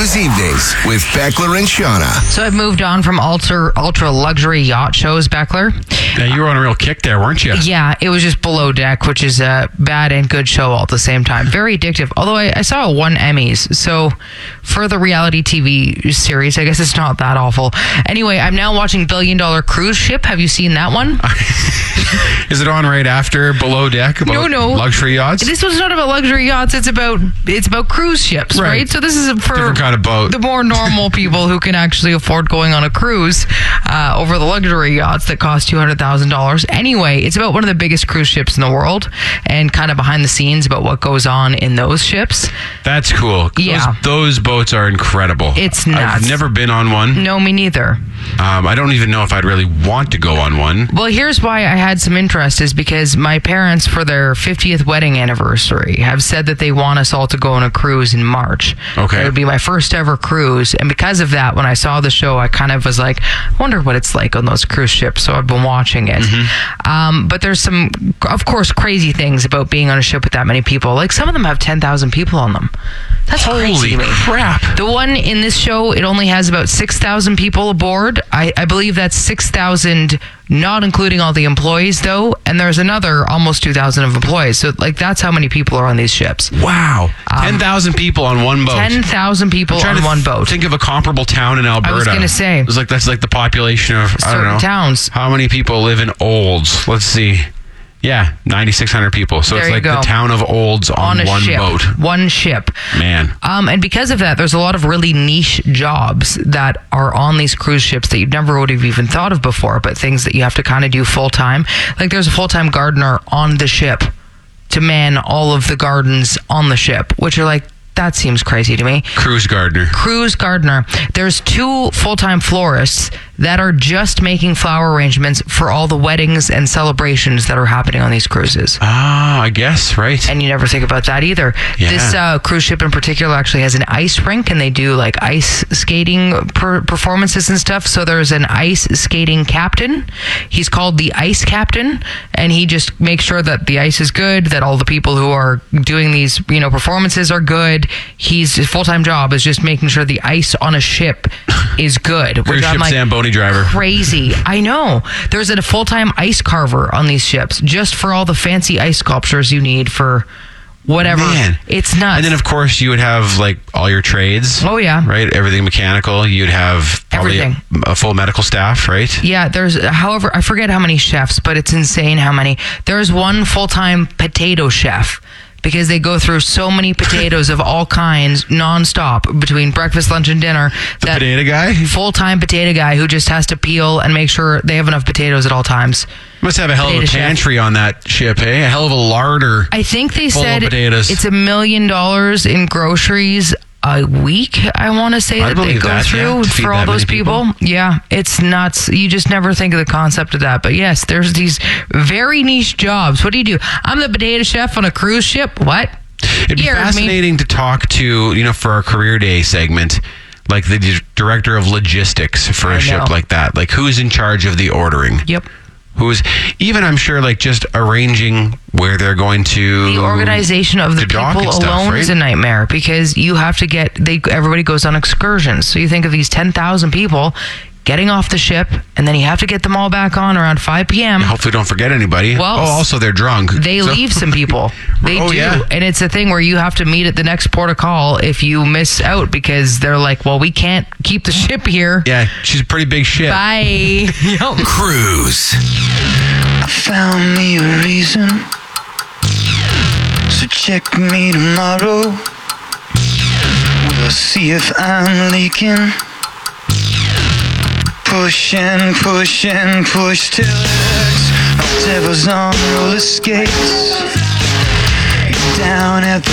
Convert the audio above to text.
Cruise Evenings with Beckler and Shauna. So I've moved on from ultra luxury yacht shows, Beckler. Yeah, you were on a real kick there, weren't you? Yeah, it was just Below Deck, which is a bad and good show all at the same time. Very addictive. Although I saw it won Emmys. So for the reality TV series, I guess it's not that awful. Anyway, I'm now watching Billion Dollar Cruise Ship. Have you seen that one? Is it on right after Below Deck? About No. Luxury yachts? This one's not about luxury yachts. It's about cruise ships, right? So this is for different kind of boat. The more normal people who can actually afford going on a cruise over the luxury yachts that cost $200,000. Anyway, it's about one of the biggest cruise ships in the world and kind of behind the scenes about what goes on in those ships. That's cool. Yeah. Those boats are incredible. It's nuts. I've never been on one. No, me neither. I don't even know if I'd really want to go on one. Well, here's why I had some interest is because my parents, for their 50th wedding anniversary, have said that they want us all to go on a cruise in March. Okay. It would be my first ever cruise. And because of that, when I saw the show, I kind of was like, I wonder what it's like on those cruise ships. So I've been watching it. But there's some, of course, crazy things about being on a ship with that many people. Like some of them have 10,000 people on them. That's crazy Holy to me. crap. The one in this show, it only has about 6,000 people aboard. I believe that's 6,000, not including all the employees, though. And there's another almost 2,000 of employees. So, that's how many people are on these ships. Wow. 10,000 people on one boat. 10,000 people on one boat. Think of a comparable town in Alberta. I was going to say. That's like the population of, I don't know. Towns. How many people live in Olds? Let's see. Yeah, 9,600 people. So There it's you like go. the town of Olds on a one ship. boat. One ship. Man. And because of that, there's a lot of really niche jobs that are on these cruise ships that you never would have even thought of before, but things that you have to kind of do full time. Like there's a full-time gardener on the ship to man all of the gardens on the ship, which are like, that seems crazy to me. Cruise gardener. There's 2 full-time florists that are just making flower arrangements for all the weddings and celebrations that are happening on these cruises. Ah, I guess, right. And you never think about that either. Yeah. This cruise ship in particular actually has an ice rink, and they do like ice skating performances and stuff. So there's an ice skating captain. He's called the ice captain, and he just makes sure that the ice is good, that all the people who are doing these, performances are good. His full-time job is just making sure the ice on a ship is good. Cruise ship Zamboni driver. Crazy. I know. There's a full-time ice carver on these ships just for all the fancy ice sculptures you need for whatever. Man. It's nuts. And then, of course, you would have like all your trades. Oh, yeah. Right? Everything mechanical. You'd have probably Everything. a full medical staff, right? Yeah, however, I forget how many chefs, but it's insane how many. There's one full-time potato chef, because they go through so many potatoes of all kinds nonstop between breakfast, lunch, and dinner. The potato guy? Full-time potato guy who just has to peel and make sure they have enough potatoes at all times. Must have a hell of a pantry on that ship, eh? A hell of a larder. I think they full said of potatoes. it's $1 million in groceries a week, I want to say, that they go through to feed for all that those many people. Yeah, it's nuts. You just never think of the concept of that. But yes, there's these very niche jobs. What do? I'm the potato chef on a cruise ship. What? It'd be fascinating to talk to, for our career day segment, like the director of logistics for a ship like that. Like, who's in charge of the ordering? Yep. Who's even, I'm sure, like just arranging where they're going to. The organization of the people alone is a nightmare, because you have to everybody goes on excursions. So you think of these 10,000 people getting off the ship, and then you have to get them all back on around 5 p.m. Hopefully don't forget anybody. Well, also they're drunk. They leave some people. They do. Yeah. And it's a thing where you have to meet at the next port of call if you miss out, because they're like, well, we can't keep the ship here. Yeah, she's a pretty big ship. Bye. Cruise. I found me a reason, so check me tomorrow. We'll see if I'm leaking. Push and push and push till it hurts. My devil's on roller skates. Down at the